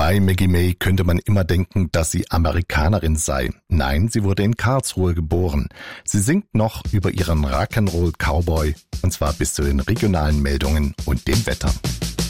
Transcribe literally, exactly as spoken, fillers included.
Bei Maggie May könnte man immer denken, dass sie Amerikanerin sei. Nein, sie wurde in Karlsruhe geboren. Sie singt noch über ihren Rock'n'Roll Cowboy, und zwar bis zu den regionalen Meldungen und dem Wetter.